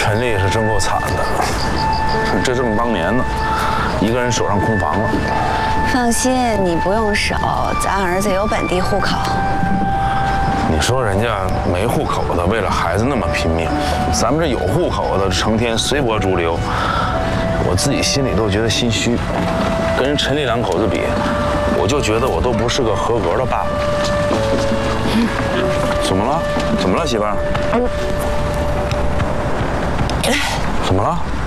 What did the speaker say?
陈丽是真够惨的，这正当年呢，一个人守上空房了。 放心，你不用守，咱儿子有本地户口。 你说人家没户口的为了孩子那么拼命，咱们这有户口的成天随波逐流，我自己心里都觉得心虚。跟人陈丽两口子比，我就觉得我都不是个合格的爸爸。怎么了？怎么了，媳妇儿？怎么了？